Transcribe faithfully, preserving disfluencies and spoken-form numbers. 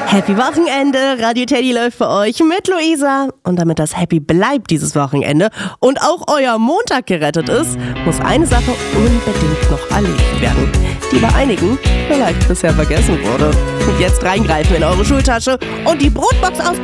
Happy Wochenende, Radio Teddy läuft für euch mit Luisa. Und damit das Happy bleibt dieses Wochenende und auch euer Montag gerettet ist, muss eine Sache unbedingt noch erledigt werden, die bei einigen vielleicht bisher vergessen wurde. Jetzt reingreifen in eure Schultasche und die Brotbox auspacken.